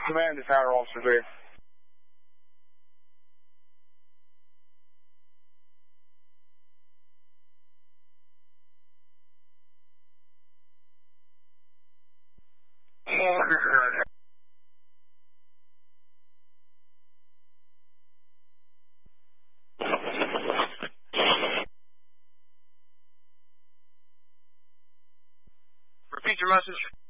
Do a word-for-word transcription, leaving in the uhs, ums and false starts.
Command to Tower Officer three. Repeat your message.